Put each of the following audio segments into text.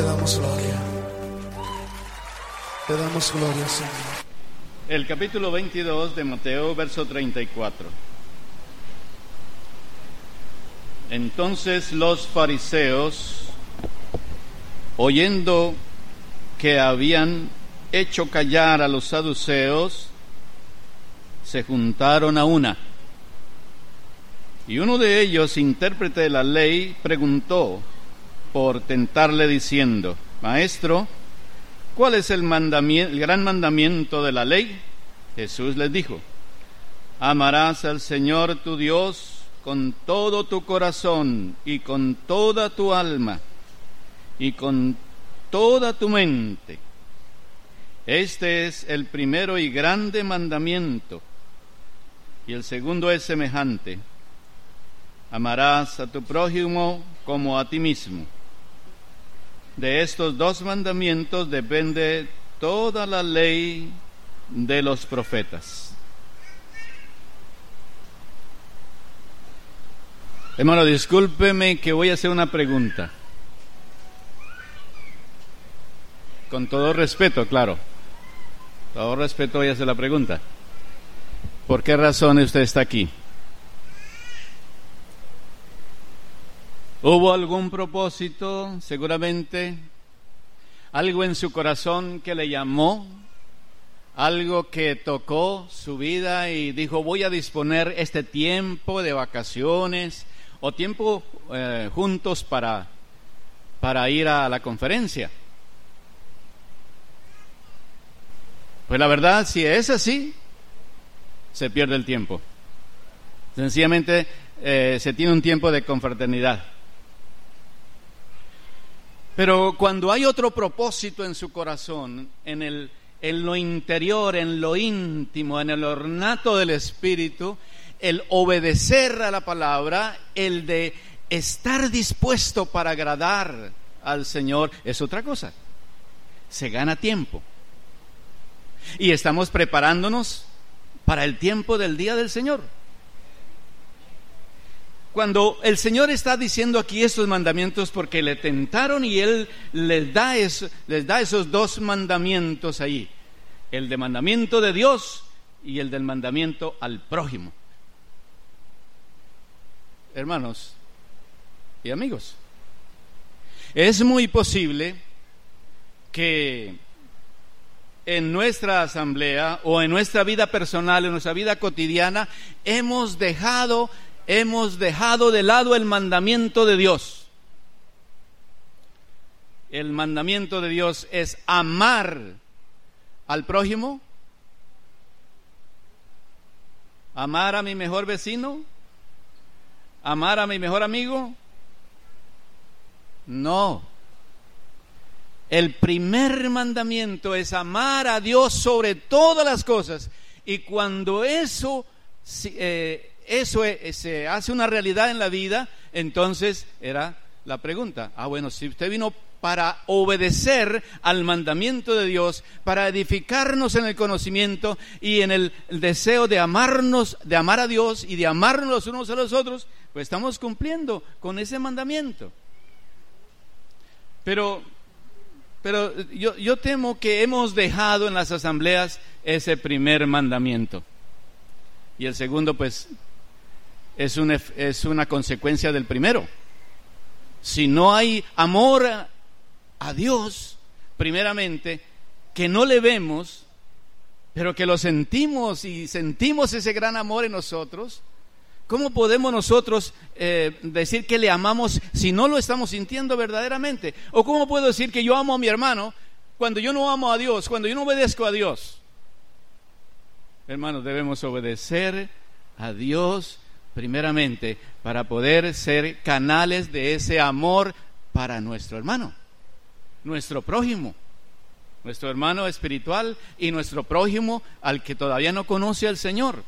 Te damos gloria. Te damos gloria, Señor. El capítulo 22 de Mateo, verso 34. Entonces los fariseos, oyendo que habían hecho callar a los saduceos, se juntaron a una. Y uno de ellos, intérprete de la ley, preguntó por tentarle diciendo: Maestro, ¿cuál es el gran mandamiento de la ley? Jesús les dijo: amarás al Señor tu Dios con todo tu corazón y con toda tu alma y con toda tu mente. Este es el primero y grande mandamiento. Y el segundo es semejante: amarás a tu prójimo como a ti mismo. De estos dos mandamientos depende toda la ley de los profetas. Hermano, discúlpeme que voy a hacer una pregunta. Con todo respeto, claro. Todo respeto voy a hacer la pregunta. ¿Por qué razón usted está aquí? ¿Hubo algún propósito, seguramente? ¿Algo en su corazón que le llamó? ¿Algo que tocó su vida y dijo: voy a disponer este tiempo de vacaciones o tiempo juntos para ir a la conferencia? Pues la verdad, si es así, se pierde el tiempo. Sencillamente se tiene un tiempo de confraternidad. Pero cuando hay otro propósito en su corazón, en lo interior, en lo íntimo, en el ornato del Espíritu, el obedecer a la palabra, el de estar dispuesto para agradar al Señor, es otra cosa. Se gana tiempo. Y estamos preparándonos para el tiempo del día del Señor. Cuando el Señor está diciendo aquí estos mandamientos, porque le tentaron y Él les da esos dos mandamientos ahí: el de mandamiento de Dios y el del mandamiento al prójimo. Hermanos y amigos, es muy posible que en nuestra asamblea o en nuestra vida personal, en nuestra vida cotidiana, hemos dejado de lado el mandamiento de Dios. El mandamiento de Dios es amar al prójimo, amar a mi mejor vecino, amar a mi mejor amigo. No. El primer mandamiento es amar a Dios sobre todas las cosas. Y cuando eso se hace una realidad en la vida, entonces era la pregunta: bueno, si usted vino para obedecer al mandamiento de Dios, para edificarnos en el conocimiento y en el deseo de amarnos, de amar a Dios y de amarnos los unos a los otros, pues estamos cumpliendo con ese mandamiento. Pero yo temo que hemos dejado en las asambleas ese primer mandamiento. Y el segundo, pues, es una consecuencia del primero. Si no hay amor a Dios, primeramente, que no le vemos, pero que lo sentimos y sentimos ese gran amor en nosotros, ¿cómo podemos nosotros decir que le amamos si no lo estamos sintiendo verdaderamente? ¿O cómo puedo decir que yo amo a mi hermano cuando yo no amo a Dios, cuando yo no obedezco a Dios? Hermanos, debemos obedecer a Dios primeramente para poder ser canales de ese amor para nuestro hermano, nuestro prójimo, nuestro hermano espiritual y nuestro prójimo al que todavía no conoce al Señor.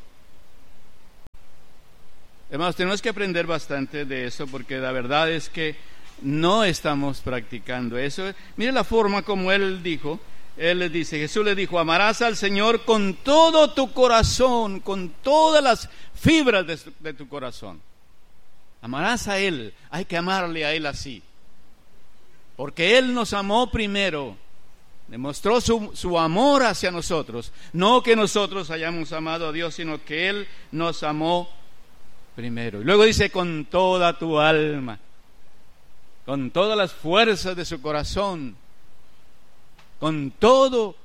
Hermanos, tenemos que aprender bastante de eso, porque la verdad es que no estamos practicando eso. Mire la forma como Él dijo. Él les dice, Jesús le dijo: amarás al Señor con todo tu corazón, con todas las fibras de tu corazón. Amarás a Él, hay que amarle a Él así. porque Él nos amó primero, demostró su amor hacia nosotros. No que nosotros hayamos amado a Dios, sino que Él nos amó primero. Y luego dice, con toda tu alma, con todas las fuerzas de su corazón, con todo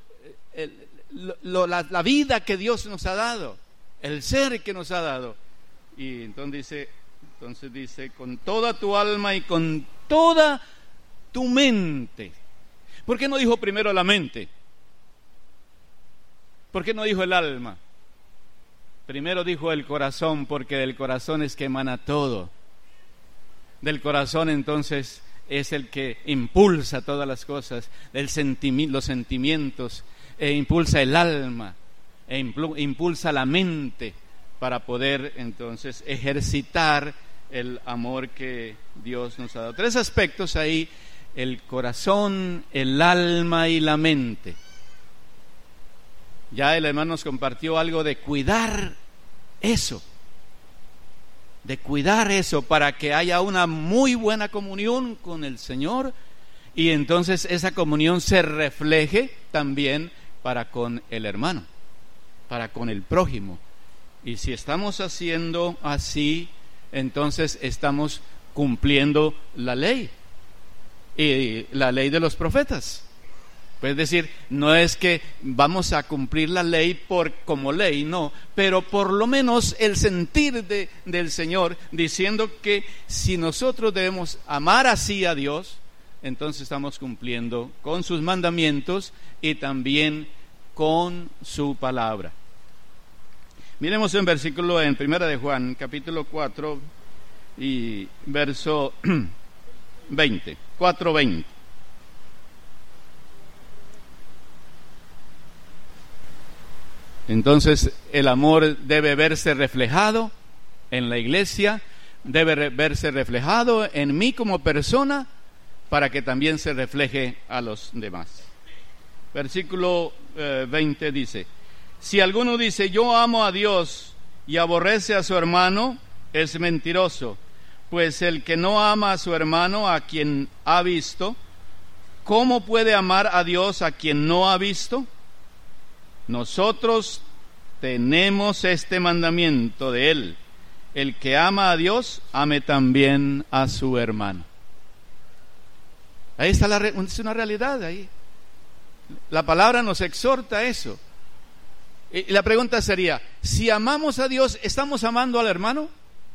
la vida que Dios nos ha dado, el ser que nos ha dado. Y entonces dice, con toda tu alma y con toda tu mente. ¿Por qué no dijo primero la mente? ¿Por qué no dijo el alma? Primero dijo el corazón, porque del corazón es que emana todo. Del corazón entonces es el que impulsa todas las cosas, los sentimientos, impulsa el alma, impulsa la mente para poder entonces ejercitar el amor que Dios nos ha dado. 3 aspectos ahí: el corazón, el alma y la mente. Ya el hermano nos compartió algo de cuidar eso, para que haya una muy buena comunión con el Señor, y entonces esa comunión se refleje también para con el hermano, para con el prójimo. Y si estamos haciendo así, entonces estamos cumpliendo la ley, y la ley de los profetas. Es decir, no es que vamos a cumplir la ley como ley, no, pero por lo menos el sentir del Señor, diciendo que si nosotros debemos amar así a Dios, entonces estamos cumpliendo con sus mandamientos y también con su palabra. Miremos un versículo en 1 de Juan, capítulo 4 y verso 20, 4:20. Entonces el amor debe verse reflejado en la iglesia, debe verse reflejado en mí como persona, para que también se refleje a los demás. Versículo 20 dice: si alguno dice yo amo a Dios y aborrece a su hermano, es mentiroso, pues el que no ama a su hermano a quien ha visto, ¿cómo puede amar a Dios a quien no ha visto? Nosotros tenemos este mandamiento de Él: el que ama a Dios, ame también a su hermano. Ahí está es una realidad ahí. La palabra nos exhorta a eso. Y la pregunta sería, si amamos a Dios, ¿estamos amando al hermano?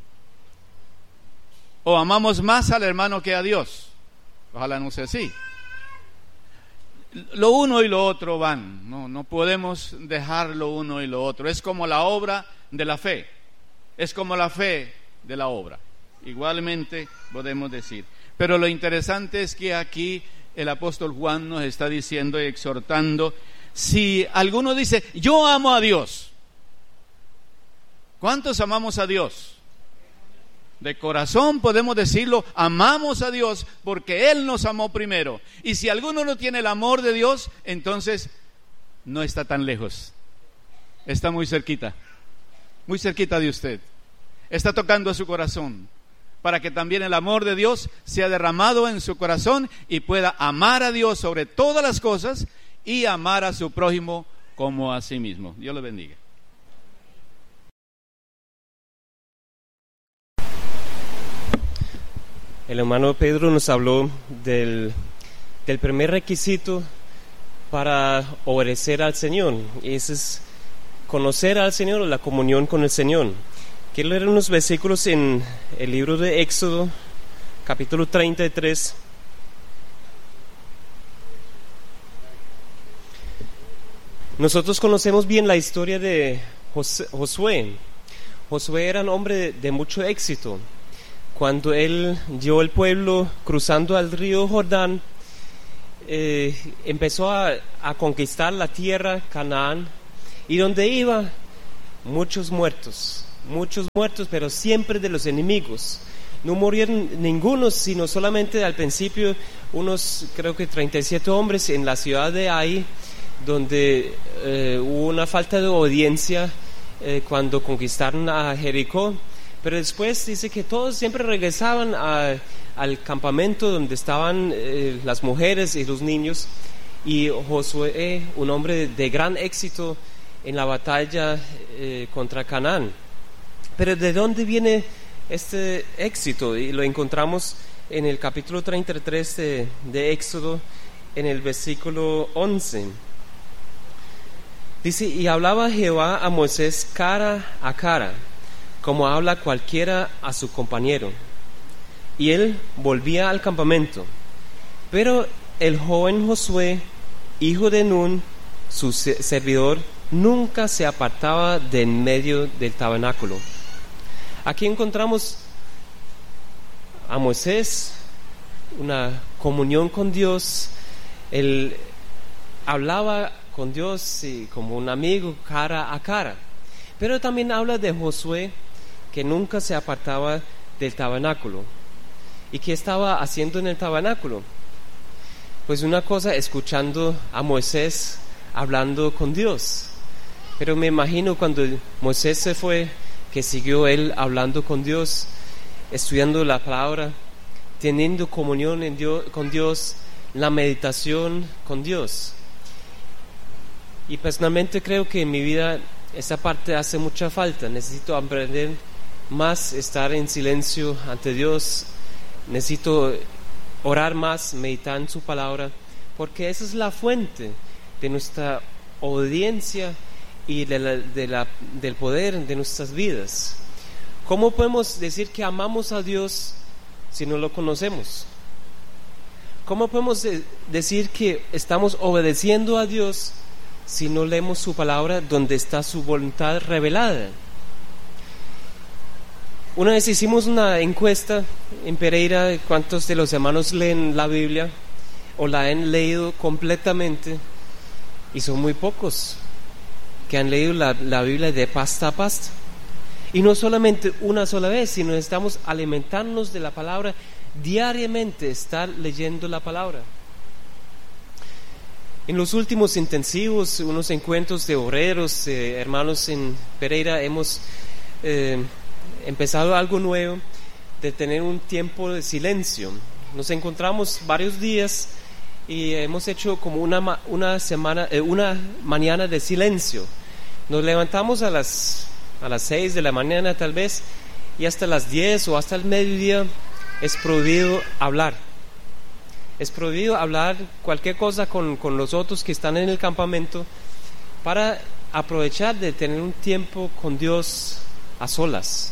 ¿O amamos más al hermano que a Dios? Ojalá no sea así. Lo uno y lo otro van, no podemos dejar lo uno y lo otro. Es como la obra de la fe, es como la fe de la obra, igualmente podemos decir. Pero lo interesante es que aquí el apóstol Juan nos está diciendo y exhortando: si alguno dice yo amo a Dios, ¿cuántos amamos a Dios? De corazón podemos decirlo, amamos a Dios porque Él nos amó primero. Y si alguno no tiene el amor de Dios, entonces no está tan lejos, está muy cerquita de usted, está tocando a su corazón, para que también el amor de Dios sea derramado en su corazón y pueda amar a Dios sobre todas las cosas y amar a su prójimo como a sí mismo. Dios le bendiga. El hermano Pedro nos habló del primer requisito para obedecer al Señor, y ese es conocer al Señor, o la comunión con el Señor. Quiero leer unos versículos en el libro de Éxodo, capítulo 33. Nosotros conocemos bien la historia de Josué. Josué era un hombre de mucho éxito. Cuando él llevó el pueblo cruzando el río Jordán, empezó a conquistar la tierra Canaán, y donde iba, muchos muertos, pero siempre de los enemigos. No murieron ninguno, sino solamente al principio unos, creo que 37 hombres en la ciudad de Ai, donde hubo una falta de obediencia cuando conquistaron a Jericó. Pero después dice que todos siempre regresaban al campamento donde estaban las mujeres y los niños, y Josué, un hombre de gran éxito en la batalla contra Canaán. Pero ¿de dónde viene este éxito? Y lo encontramos en el capítulo 33 de Éxodo, en el versículo 11. Dice: y hablaba Jehová a Moisés cara a cara, como habla cualquiera a su compañero. Y él volvía al campamento. Pero el joven Josué, hijo de Nun, su servidor, nunca se apartaba de en medio del tabernáculo. Aquí encontramos a Moisés, una comunión con Dios. Él hablaba con Dios como un amigo, cara a cara. Pero también habla de Josué, que nunca se apartaba del tabernáculo. ¿Y qué estaba haciendo en el tabernáculo? Pues una cosa, escuchando a Moisés hablando con Dios. Pero me imagino cuando Moisés se fue, que siguió él hablando con Dios, estudiando la palabra, teniendo comunión con Dios, la meditación con Dios. Y personalmente creo que en mi vida esa parte hace mucha falta. Necesito aprender más, estar en silencio ante Dios. Necesito orar más, meditar en su palabra, porque esa es la fuente de nuestra obediencia y del poder de nuestras vidas. ¿Cómo podemos decir que amamos a Dios si no lo conocemos? ¿Cómo podemos decir que estamos obedeciendo a Dios si no leemos su palabra donde está su voluntad revelada? Una vez hicimos una encuesta en Pereira, ¿cuántos de los hermanos leen la Biblia o la han leído completamente? Y son muy pocos que han leído la Biblia de pasta a pasta. Y no solamente una sola vez, sino estamos alimentándonos de la palabra diariamente, estar leyendo la palabra. En los últimos intensivos, unos encuentros de obreros, hermanos en Pereira, hemos empezado algo nuevo, de tener un tiempo de silencio. Nos encontramos varios días y hemos hecho como una mañana de silencio. Nos levantamos a las 6 de la mañana tal vez, y hasta las 10 o hasta el mediodía es prohibido hablar. Es prohibido hablar cualquier cosa con los otros que están en el campamento, para aprovechar de tener un tiempo con Dios a solas.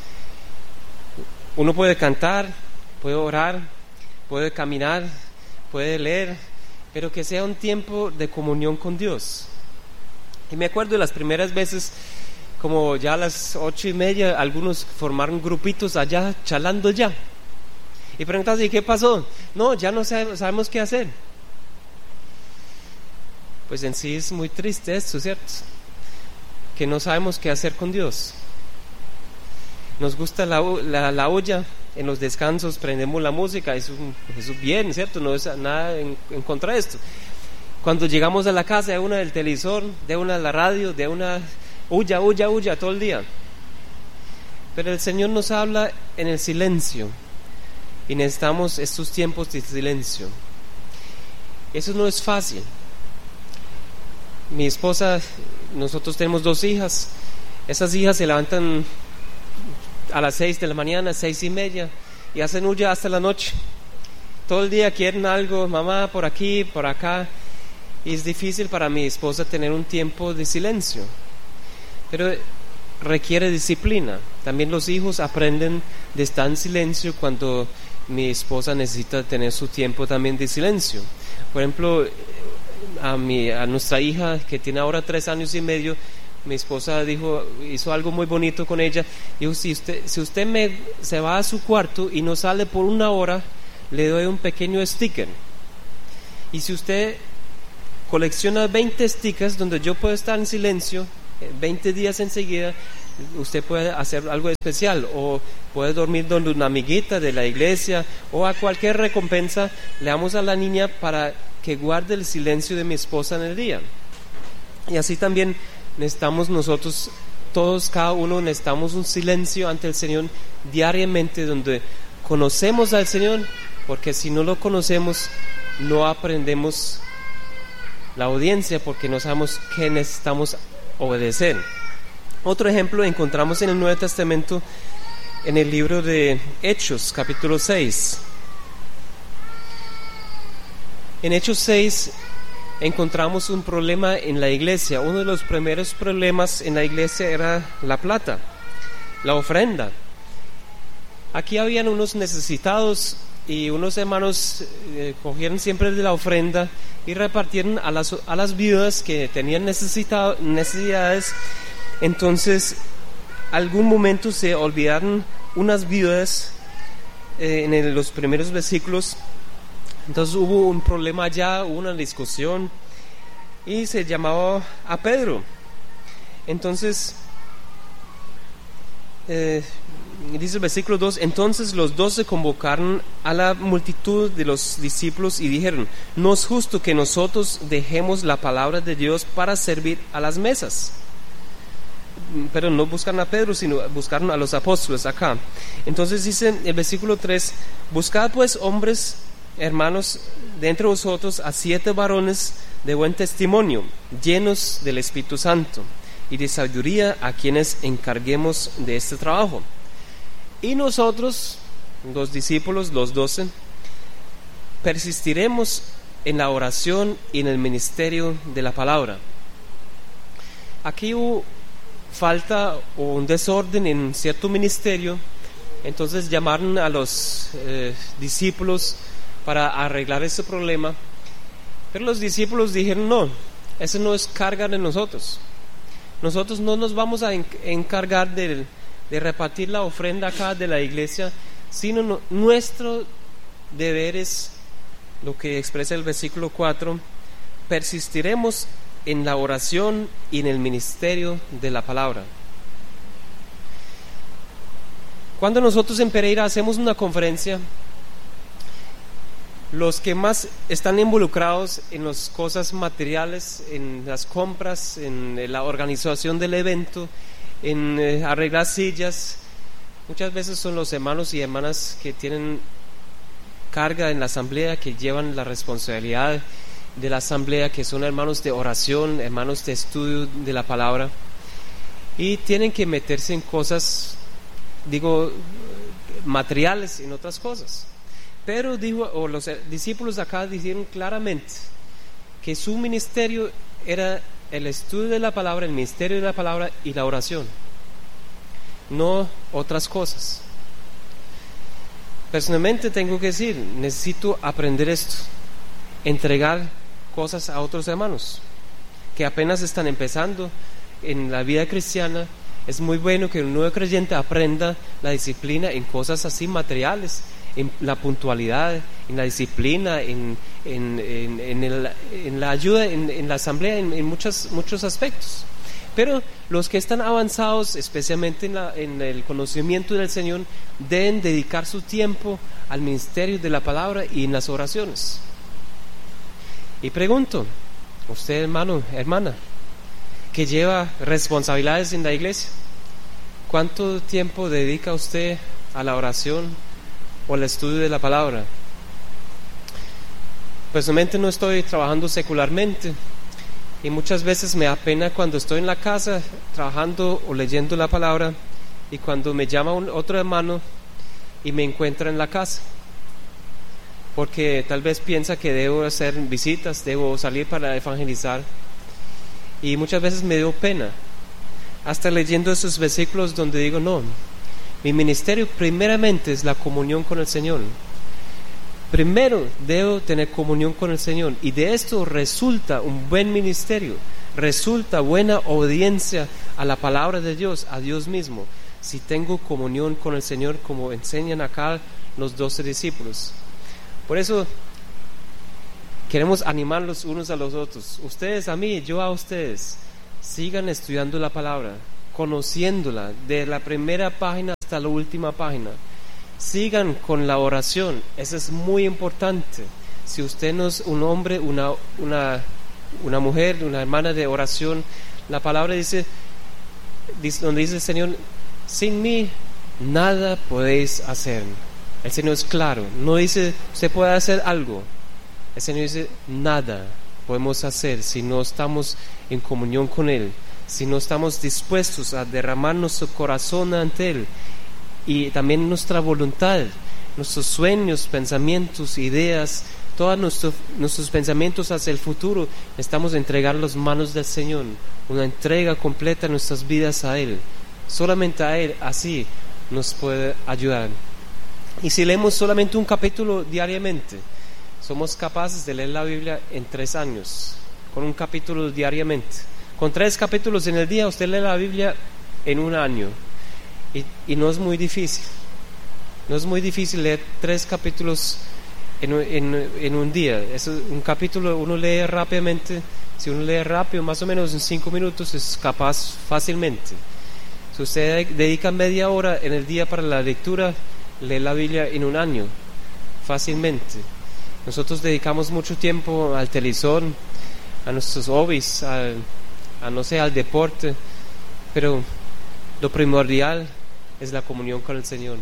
Uno puede cantar, puede orar, puede caminar, puede leer, pero que sea un tiempo de comunión con Dios. Y me acuerdo de las primeras veces, como ya a las 8:30, algunos formaron grupitos allá, charlando ya. Y preguntaban: ¿y qué pasó? No, ya no sabemos qué hacer. Pues en sí es muy triste esto, ¿cierto? Que no sabemos qué hacer con Dios. Nos gusta la olla, en los descansos prendemos la música, eso bien, ¿cierto? No es nada en contra de esto. Cuando llegamos a la casa, de una del televisor, de una de la radio, de una huya todo el día. Pero el Señor nos habla en el silencio, y necesitamos estos tiempos de silencio. Eso no es fácil. Mi esposa, nosotros tenemos 2 hijas. Esas hijas se levantan a las 6 de la mañana, 6:30, y hacen huya hasta la noche. Todo el día quieren algo, mamá, por aquí, por acá. Y es difícil para mi esposa tener un tiempo de silencio. Pero requiere disciplina. También los hijos aprenden de estar en silencio cuando mi esposa necesita tener su tiempo también de silencio. Por ejemplo, a nuestra hija, que tiene ahora 3 años y medio, mi esposa hizo algo muy bonito con ella. Dijo: si usted se va a su cuarto y no sale por 1 hora, le doy un pequeño sticker. Y si usted colecciona 20 stickers donde yo puedo estar en silencio 20 días enseguida, usted puede hacer algo especial, o puede dormir donde una amiguita de la iglesia, o a cualquier recompensa le damos a la niña para que guarde el silencio de mi esposa en el día. Y así también necesitamos nosotros todos, cada uno necesitamos un silencio ante el Señor diariamente, donde conocemos al Señor, porque si no lo conocemos, no aprendemos la audiencia, porque no sabemos qué necesitamos obedecer. Otro ejemplo encontramos en el Nuevo Testamento, en el libro de Hechos, capítulo 6. En Hechos 6 encontramos un problema en la iglesia. Uno de los primeros problemas en la iglesia era la plata, la ofrenda. Aquí habían unos necesitados y unos hermanos cogieron siempre de la ofrenda y repartieron a las viudas que tenían necesidades. Entonces, algún momento se olvidaron unas viudas en los primeros versículos. Entonces hubo un problema allá, hubo una discusión y se llamaba a Pedro. Entonces dice el versículo 2: entonces los 12 convocaron a la multitud de los discípulos y dijeron: no es justo que nosotros dejemos la palabra de Dios para servir a las mesas. Pero no buscaron a Pedro, sino buscaron a los apóstoles acá. Entonces dice el versículo 3: buscad pues, hombres, hermanos, de entre vosotros a 7 varones de buen testimonio, llenos del Espíritu Santo y de sabiduría, a quienes encarguemos de este trabajo. Y nosotros, los discípulos, los 12, persistiremos en la oración y en el ministerio de la palabra. Aquí hubo falta o un desorden en cierto ministerio. Entonces llamaron a los discípulos para arreglar ese problema, pero los discípulos dijeron: no, eso no es carga de nosotros. Nosotros no nos vamos a encargar de repartir la ofrenda acá de la iglesia, sino nuestro deber es lo que expresa el versículo 4: persistiremos en la oración y en el ministerio de la palabra. Cuando nosotros en Pereira hacemos una conferencia, los que más están involucrados en las cosas materiales, en las compras, en la organización del evento, en arreglar sillas, muchas veces son los hermanos y hermanas que tienen carga en la asamblea, que llevan la responsabilidad de la asamblea, que son hermanos de oración, hermanos de estudio de la palabra, y tienen que meterse en cosas, materiales, en otras cosas. Pero los discípulos acá dijeron claramente que su ministerio era el estudio de la palabra, el ministerio de la palabra y la oración, no otras cosas. Personalmente tengo que decir, necesito aprender esto, entregar cosas a otros hermanos que apenas están empezando en la vida cristiana. Es muy bueno que un nuevo creyente aprenda la disciplina en cosas así materiales, en la puntualidad, en la disciplina, en la ayuda, en la asamblea, en muchos aspectos. Pero los que están avanzados, especialmente en el conocimiento del Señor, deben dedicar su tiempo al ministerio de la palabra y en las oraciones. Y pregunto, usted, hermano, hermana, que lleva responsabilidades en la iglesia, ¿cuánto tiempo dedica usted a la oración o al estudio de la palabra? Personalmente no estoy trabajando secularmente y muchas veces me da pena cuando estoy en la casa trabajando o leyendo la palabra y cuando me llama otro hermano y me encuentra en la casa, porque tal vez piensa que debo hacer visitas, debo salir para evangelizar, y muchas veces me dio pena, hasta leyendo esos versículos donde digo: no, mi ministerio primeramente es la comunión con el Señor. Primero debo tener comunión con el Señor, y de esto resulta un buen ministerio, resulta buena obediencia a la palabra de Dios, a Dios mismo, si tengo comunión con el Señor, como enseñan acá los 12 discípulos. Por eso queremos animarlos unos a los otros, ustedes a mí, yo a ustedes. Sigan estudiando la palabra, conociéndola de la primera página hasta la última página. Sigan con la oración, eso es muy importante. Si usted no es un hombre, una mujer, una hermana de oración, la palabra dice: donde dice el Señor, sin mí nada podéis hacer. El Señor es claro, no dice usted puede hacer algo. El Señor dice nada podemos hacer si no estamos en comunión con Él, si no estamos dispuestos a derramar nuestro corazón ante Él, y también nuestra voluntad, nuestros sueños, pensamientos, ideas, todos nuestros pensamientos hacia el futuro, estamos a entregar las manos del Señor, una entrega completa de nuestras vidas a Él. Solamente a Él así nos puede ayudar. Y si leemos solamente un capítulo diariamente, somos capaces de leer la Biblia en 3 años, con un capítulo diariamente. Con 3 capítulos en el día usted lee la Biblia en 1 año, y no es muy difícil. No es muy difícil leer 3 capítulos en un día. Es un capítulo, uno lee rápidamente. Si uno lee rápido, más o menos en 5 minutos, es capaz fácilmente. Si usted dedica media hora en el día para la lectura, lee la Biblia en 1 año, fácilmente. Nosotros dedicamos mucho tiempo al televisor, a nuestros hobbies, al deporte, pero lo primordial es la comunión con el Señor.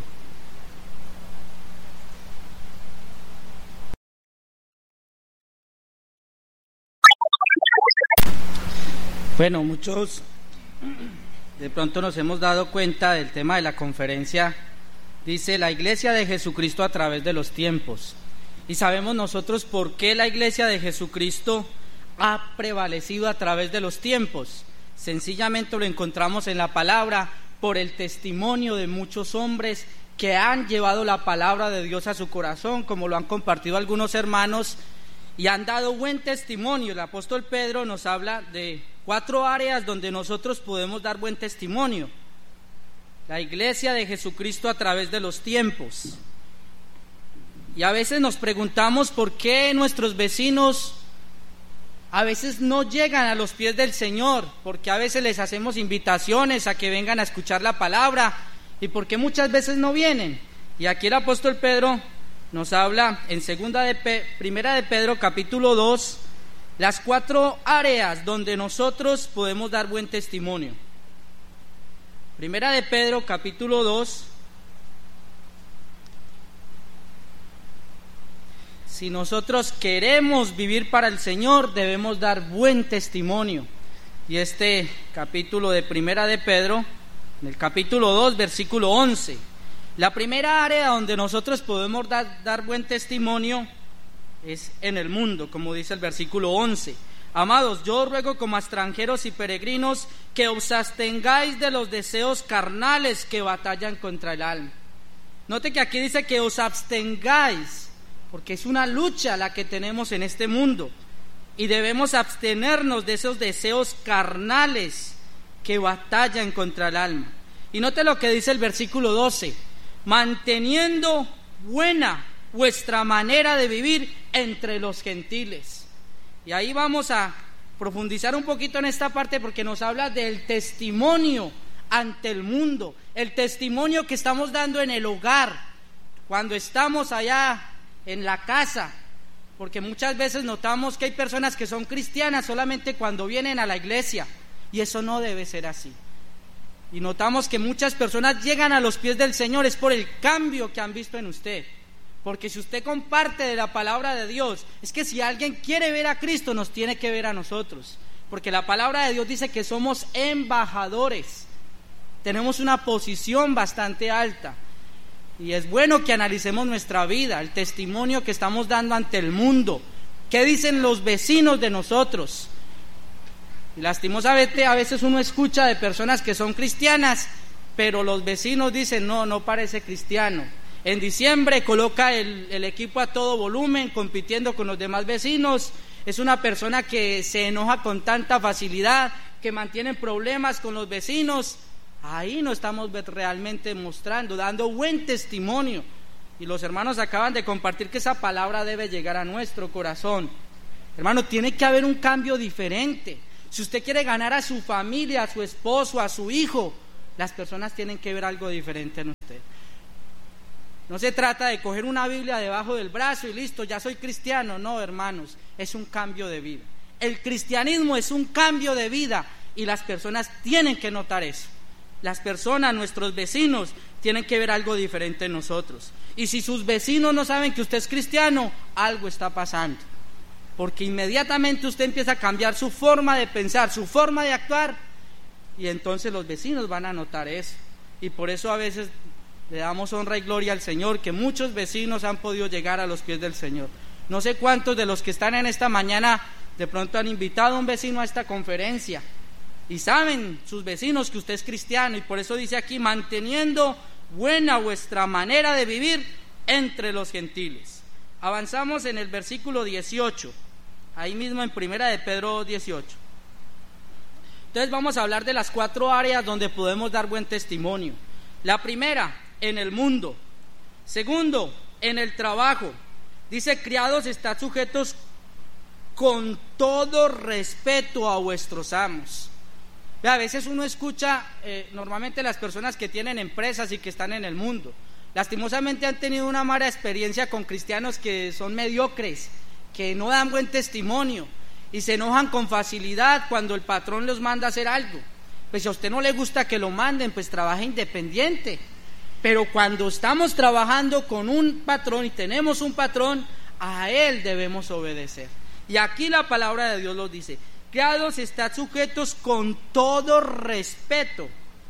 Bueno, muchos de pronto nos hemos dado cuenta del tema de la conferencia. Dice la Iglesia de Jesucristo a través de los tiempos. Y sabemos nosotros por qué la Iglesia de Jesucristo ha prevalecido a través de los tiempos. Sencillamente lo encontramos en la palabra, por el testimonio de muchos hombres que han llevado la palabra de Dios a su corazón, como lo han compartido algunos hermanos, y han dado buen testimonio. El apóstol Pedro nos habla de 4 áreas donde nosotros podemos dar buen testimonio. La Iglesia de Jesucristo a través de los tiempos. Y a veces nos preguntamos por qué nuestros vecinos a veces no llegan a los pies del Señor, porque a veces les hacemos invitaciones a que vengan a escuchar la palabra, y por qué muchas veces no vienen. Y aquí el apóstol Pedro nos habla en Primera de Pedro capítulo 2, las 4 áreas donde nosotros podemos dar buen testimonio. Primera de Pedro capítulo 2. Si nosotros queremos vivir para el Señor, debemos dar buen testimonio. Y este capítulo de Primera de Pedro, en el capítulo 2, versículo 11, la primera área donde nosotros podemos dar buen testimonio es en el mundo, como dice el versículo 11. Amados, yo os ruego como a extranjeros y peregrinos que os abstengáis de los deseos carnales que batallan contra el alma. Note que aquí dice que os abstengáis, porque es una lucha la que tenemos en este mundo, y debemos abstenernos de esos deseos carnales que batallan contra el alma. Y note lo que dice el versículo 12: manteniendo buena vuestra manera de vivir entre los gentiles. Y ahí vamos a profundizar un poquito en esta parte, porque nos habla del testimonio ante el mundo, el testimonio que estamos dando en el hogar, cuando estamos allá en la casa, porque muchas veces notamos que hay personas que son cristianas solamente cuando vienen a la iglesia, y eso no debe ser así. Y notamos que muchas personas llegan a los pies del Señor es por el cambio que han visto en usted, porque si usted comparte de la palabra de Dios, es que si alguien quiere ver a Cristo, nos tiene que ver a nosotros, porque la palabra de Dios dice que somos embajadores, tenemos una posición bastante alta. Y es bueno que analicemos nuestra vida, el testimonio que estamos dando ante el mundo. ¿Qué dicen los vecinos de nosotros? Y lastimosamente a veces uno escucha de personas que son cristianas, pero los vecinos dicen, no parece cristiano. En diciembre coloca el equipo a todo volumen, compitiendo con los demás vecinos. Es una persona que se enoja con tanta facilidad, que mantiene problemas con los vecinos. Ahí no estamos realmente mostrando, dando buen testimonio. Y los hermanos acaban de compartir que esa palabra debe llegar a nuestro corazón. Hermano, tiene que haber un cambio diferente. Si usted quiere ganar a su familia, a su esposo, a su hijo, las personas tienen que ver algo diferente en usted. No se trata de coger una Biblia debajo del brazo y listo, ya soy cristiano. No, hermanos, es un cambio de vida. El cristianismo es un cambio de vida. Y las personas tienen que notar eso. Las personas, nuestros vecinos, tienen que ver algo diferente en nosotros. Y si sus vecinos no saben que usted es cristiano, algo está pasando. Porque inmediatamente usted empieza a cambiar su forma de pensar, su forma de actuar, y entonces los vecinos van a notar eso. Y por eso a veces le damos honra y gloria al Señor, que muchos vecinos han podido llegar a los pies del Señor. No sé cuántos de los que están en esta mañana de pronto han invitado a un vecino a esta conferencia y saben sus vecinos que usted es cristiano, y por eso dice aquí: manteniendo buena vuestra manera de vivir entre los gentiles. Avanzamos en el versículo 18, ahí mismo en primera de Pedro 18. Entonces vamos a hablar de las 4 áreas donde podemos dar buen testimonio. La primera, en el mundo. Segundo, en el trabajo. Dice: criados, estad sujetos con todo respeto a vuestros amos. A veces uno escucha, normalmente las personas que tienen empresas y que están en el mundo, lastimosamente han tenido una mala experiencia con cristianos que son mediocres, que no dan buen testimonio y se enojan con facilidad cuando el patrón los manda a hacer algo. Pues si a usted no le gusta que lo manden, pues trabaje independiente. Pero cuando estamos trabajando con un patrón y tenemos un patrón, a él debemos obedecer. Y aquí la palabra de Dios lo dice: criados, estad sujetos con todo respeto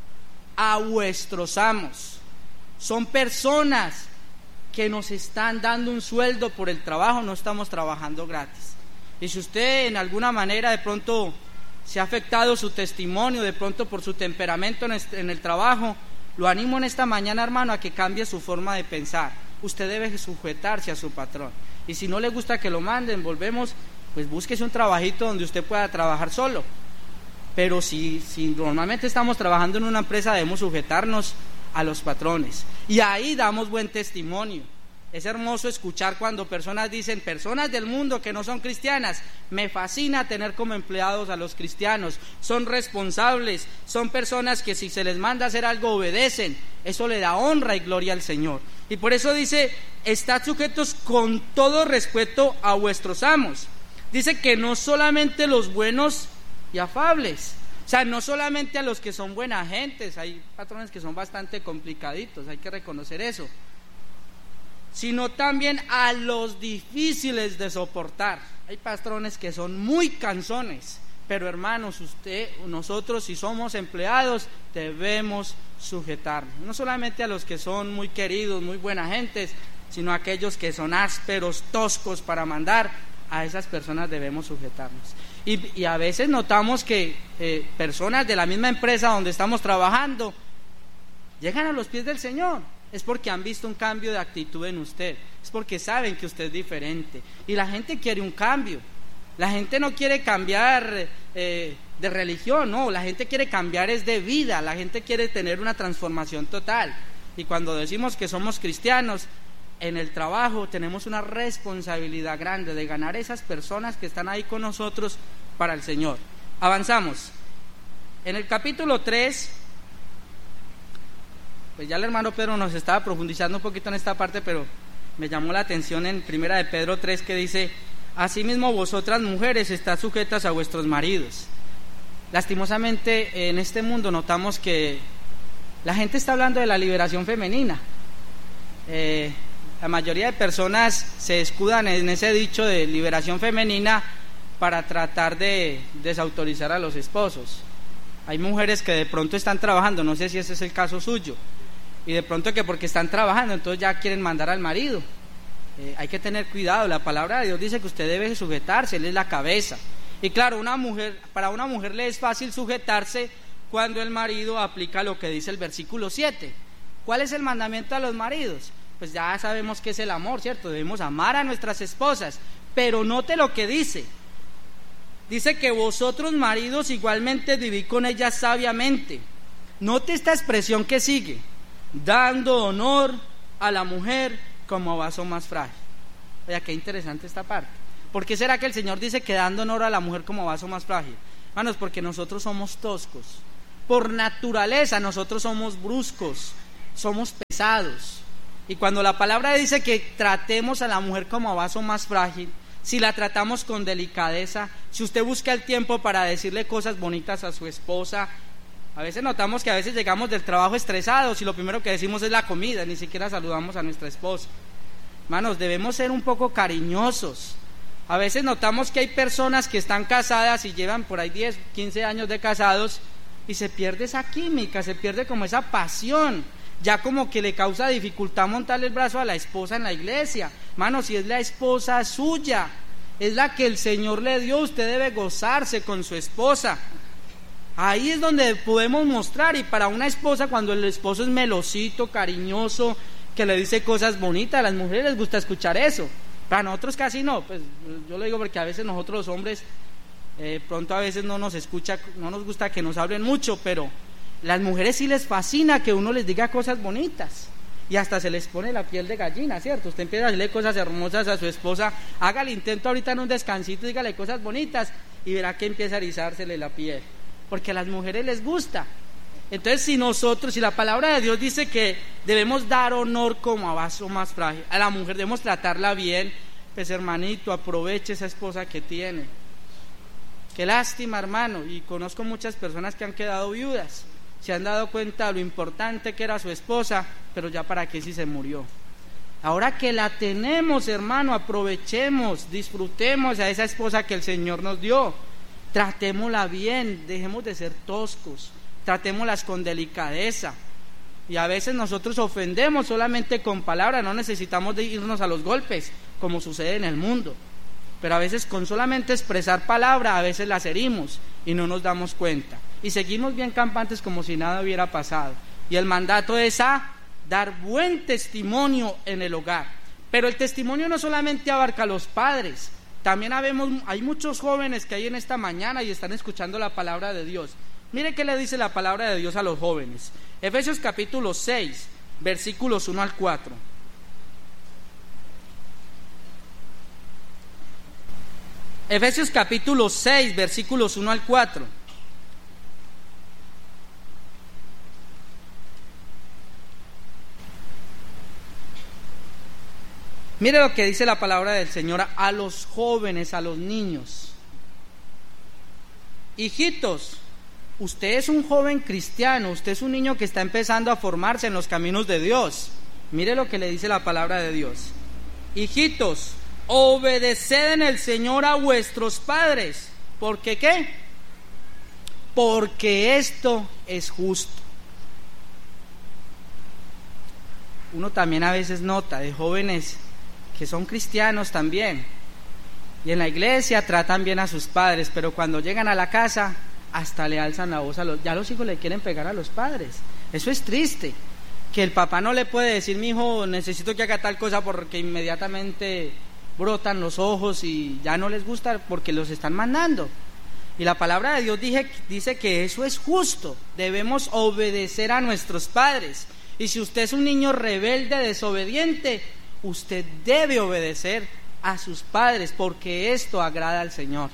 a vuestros amos. Son personas que nos están dando un sueldo por el trabajo, no estamos trabajando gratis. Y si usted en alguna manera de pronto se ha afectado su testimonio, de pronto por su temperamento en el trabajo, lo animo en esta mañana, hermano, a que cambie su forma de pensar. Usted debe sujetarse a su patrón. Y si no le gusta que lo manden, pues búsquese un trabajito donde usted pueda trabajar solo. Pero si normalmente estamos trabajando en una empresa, debemos sujetarnos a los patrones. Y ahí damos buen testimonio. Es hermoso escuchar cuando personas dicen: personas del mundo que no son cristianas, me fascina tener como empleados a los cristianos, son responsables, son personas que si se les manda a hacer algo obedecen. Eso le da honra y gloria al Señor. Y por eso dice: estad sujetos con todo respeto a vuestros amos. Dice que no solamente los buenos y afables, o sea, no solamente a los que son buenas gentes, hay patrones que son bastante complicaditos, hay que reconocer eso, sino también a los difíciles de soportar. Hay patrones que son muy cansones, pero hermanos, nosotros si somos empleados debemos sujetarnos, no solamente a los que son muy queridos, muy buenas gentes, sino a aquellos que son ásperos, toscos para mandar. A esas personas debemos sujetarnos. Y a veces notamos que personas de la misma empresa donde estamos trabajando llegan a los pies del Señor. Es porque han visto un cambio de actitud en usted, es porque saben que usted es diferente. Y la gente quiere un cambio. La gente no quiere cambiar de religión, no, la gente quiere cambiar es de vida. La gente quiere tener una transformación total. Y cuando decimos que somos cristianos, en el trabajo tenemos una responsabilidad grande de ganar esas personas que están ahí con nosotros para el Señor. Avanzamos. En el capítulo 3, pues ya el hermano Pedro nos estaba profundizando un poquito en esta parte, pero me llamó la atención en primera de Pedro 3 que dice: asimismo vosotras mujeres estad sujetas a vuestros maridos. Lastimosamente en este mundo notamos que la gente está hablando de la liberación femenina. La mayoría de personas se escudan en ese dicho de liberación femenina para tratar de desautorizar a los esposos. Hay mujeres que de pronto están trabajando, no sé si ese es el caso suyo, y de pronto que porque están trabajando entonces ya quieren mandar al marido. Hay que tener cuidado, la palabra de Dios dice que usted debe sujetarse, él es la cabeza. Y claro, para una mujer le es fácil sujetarse cuando el marido aplica lo que dice el versículo 7. ¿Cuál es el mandamiento a los maridos? Pues ya sabemos que es el amor, ¿cierto? Debemos amar a nuestras esposas, pero note lo que dice. Dice que vosotros maridos igualmente vivid con ellas sabiamente. Note esta expresión que sigue: dando honor a la mujer como vaso más frágil. Oiga, qué interesante esta parte. ¿Por qué será que el Señor dice que dando honor a la mujer como vaso más frágil? Hermanos, porque nosotros somos toscos. Por naturaleza nosotros somos bruscos, somos pesados. Y cuando la palabra dice que tratemos a la mujer como vaso más frágil, si la tratamos con delicadeza, si usted busca el tiempo para decirle cosas bonitas a su esposa. A veces notamos que a veces llegamos del trabajo estresados y lo primero que decimos es la comida, ni siquiera saludamos a nuestra esposa. Hermanos, debemos ser un poco cariñosos. A veces notamos que hay personas que están casadas y llevan por ahí 10, 15 años de casados y se pierde esa química, se pierde como esa pasión. Ya como que le causa dificultad montarle el brazo a la esposa en la iglesia. Hermano, si es la esposa suya, es la que el Señor le dio, usted debe gozarse con su esposa. Ahí es donde podemos mostrar. Y para una esposa, cuando el esposo es melosito, cariñoso, que le dice cosas bonitas, a las mujeres les gusta escuchar eso. Para nosotros casi no, pues yo lo digo porque a veces nosotros los hombres pronto a veces no nos escucha, no nos gusta que nos hablen mucho, pero las mujeres sí les fascina que uno les diga cosas bonitas y hasta se les pone la piel de gallina, ¿cierto? Usted empieza a decirle cosas hermosas a su esposa, haga el intento ahorita en un descansito, dígale cosas bonitas y verá que empieza a erizársele la piel, porque a las mujeres les gusta. Entonces, si la palabra de Dios dice que debemos dar honor como a vaso más frágil, a la mujer debemos tratarla bien, pues hermanito, aproveche esa esposa que tiene. Qué lástima, hermano, y conozco muchas personas que han quedado viudas, se han dado cuenta de lo importante que era su esposa, pero ya para qué si se murió. Ahora que la tenemos, hermano, aprovechemos, disfrutemos a esa esposa que el Señor nos dio, tratémosla bien, dejemos de ser toscos, tratémoslas con delicadeza. Y a veces nosotros ofendemos solamente con palabras, no necesitamos de irnos a los golpes, como sucede en el mundo. Pero a veces con solamente expresar palabra, a veces las herimos y no nos damos cuenta. Y seguimos bien campantes como si nada hubiera pasado. Y el mandato es a dar buen testimonio en el hogar. Pero el testimonio no solamente abarca a los padres, también hay muchos jóvenes que hay en esta mañana y están escuchando la palabra de Dios. Mire qué le dice la palabra de Dios a los jóvenes. Efesios capítulo 6, versículos 1 al 4. Efesios capítulo 6, versículos 1 al 4. Mire lo que dice la palabra del Señor a los jóvenes, a los niños. Hijitos, usted es un joven cristiano, usted es un niño que está empezando a formarse en los caminos de Dios. Mire lo que le dice la palabra de Dios. Hijitos, obedeced en el Señor a vuestros padres. ¿Por qué qué? Porque esto es justo. Uno también a veces nota de jóvenes que son cristianos también, y en la iglesia tratan bien a sus padres, pero cuando llegan a la casa hasta le alzan la voz ya los hijos le quieren pegar a los padres. Eso es triste, que el papá no le puede decir: mi hijo, necesito que haga tal cosa, porque inmediatamente brotan los ojos y ya no les gusta porque los están mandando. Y la palabra de Dios dice que eso es justo, debemos obedecer a nuestros padres. Y si usted es un niño rebelde, desobediente, usted debe obedecer a sus padres, porque esto agrada al Señor.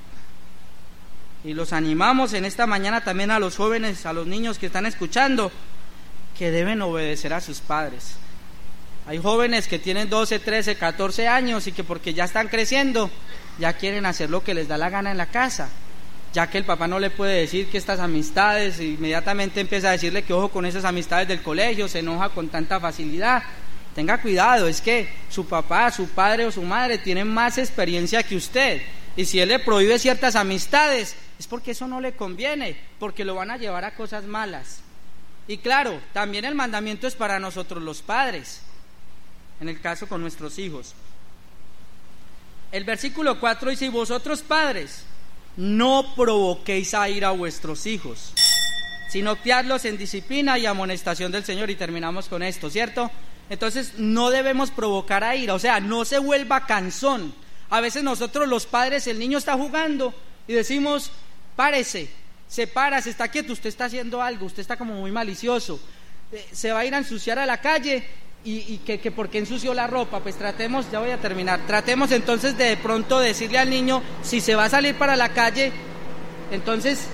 Y los animamos en esta mañana también a los jóvenes, a los niños que están escuchando, que deben obedecer a sus padres. Hay jóvenes que tienen 12, 13, 14 años y que porque ya están creciendo, ya quieren hacer lo que les da la gana en la casa, ya que el papá no le puede decir que estas amistades, inmediatamente empieza a decirle que ojo con esas amistades del colegio, se enoja con tanta facilidad. Tenga cuidado, es que su papá, su padre o su madre tienen más experiencia que usted, y si él le prohíbe ciertas amistades es porque eso no le conviene, porque lo van a llevar a cosas malas. Y claro, también el mandamiento es para nosotros los padres, en el caso con nuestros hijos. El versículo 4 dice: y vosotros padres, no provoquéis a ira a vuestros hijos, sino criadlos en disciplina y amonestación del Señor. Y terminamos con esto, ¿cierto? Entonces no debemos provocar a ira, o sea, no se vuelva cansón. A veces nosotros los padres, el niño está jugando y decimos: párese, se para, se está quieto, usted está haciendo algo, usted está como muy malicioso, se va a ir a ensuciar a la calle y que ¿por qué ensució la ropa? Pues tratemos, ya voy a terminar, tratemos entonces de pronto decirle al niño, si se va a salir para la calle, entonces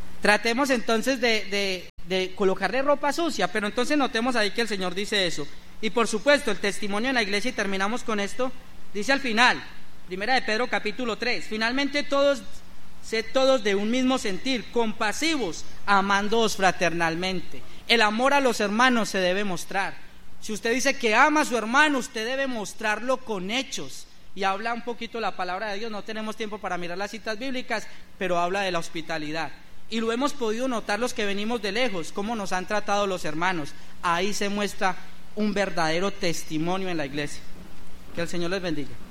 tratemos entonces de colocarle ropa sucia, pero entonces notemos ahí que el Señor dice eso: Y por supuesto, el testimonio en la iglesia, y terminamos con esto, dice al final, Primera de Pedro capítulo 3, finalmente todos, sed todos de un mismo sentir, compasivos, amándoos fraternalmente. El amor a los hermanos se debe mostrar. Si usted dice que ama a su hermano, usted debe mostrarlo con hechos. Y habla un poquito la palabra de Dios, no tenemos tiempo para mirar las citas bíblicas, pero habla de la hospitalidad. Y lo hemos podido notar los que venimos de lejos, cómo nos han tratado los hermanos. Ahí se muestra un verdadero testimonio en la iglesia. Que el Señor les bendiga.